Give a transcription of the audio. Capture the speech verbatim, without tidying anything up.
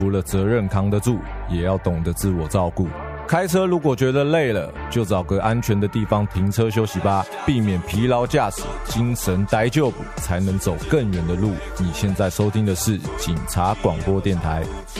除了责任扛得住，也要懂得自我照顾。开车如果觉得累了，就找个安全的地方停车休息吧，避免疲劳驾驶，精神呆就补，才能走更远的路。你现在收听的是警察广播电台。